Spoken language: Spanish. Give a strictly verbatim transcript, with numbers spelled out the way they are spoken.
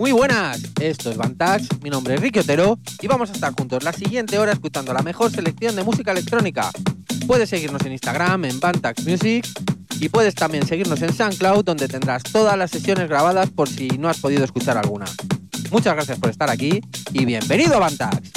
Muy buenas, esto es Bantax, mi nombre es Ricky Otero y vamos a estar juntos la siguiente hora escuchando la mejor selección de música electrónica. Puedes seguirnos en Instagram, en Bantax Music, y puedes también seguirnos en SoundCloud, donde tendrás todas las sesiones grabadas por si no has podido escuchar alguna. Muchas gracias por estar aquí y bienvenido a Bantax.